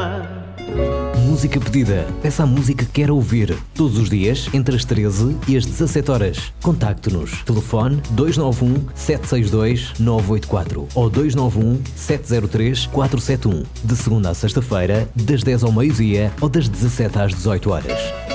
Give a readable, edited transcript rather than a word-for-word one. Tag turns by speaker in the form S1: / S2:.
S1: Música pedida. Peça a música que quer ouvir. Todos os dias, entre as 13 e as 17 horas. Contacte-nos. Telefone 291 762 984 ou 291 703 471. De segunda a sexta-feira, das 10 ao meio-dia ou das 17 às 18 horas.